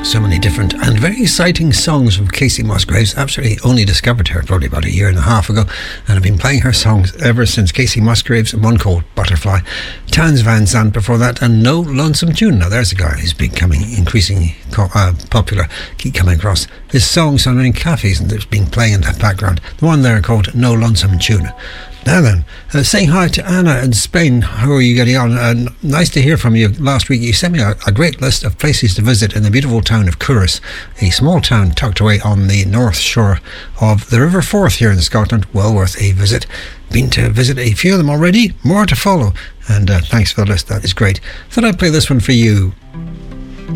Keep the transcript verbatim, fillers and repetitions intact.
So many different and very exciting songs from Kacey Musgraves. Absolutely only discovered her probably about a year and a half ago, and I've been playing her songs ever since. Kacey Musgraves and one called Butterfly, Townes Van Zandt before that, and No Lonesome Tune. Now there's a guy who's becoming increasingly uh, popular. Keep coming across his songs on many cafes and there's been playing in that background. The one there called No Lonesome Tune. Now then, uh, saying hi to Anna in Spain. How are you getting on? Uh, nice to hear from you. Last week you sent me a, a great list of places to visit in the beautiful town of Curris, a small town tucked away on the north shore of the River Forth here in Scotland. Well worth a visit. Been to visit a few of them already, more to follow. And uh, thanks for the list, that is great. Thought I'd play this one for you.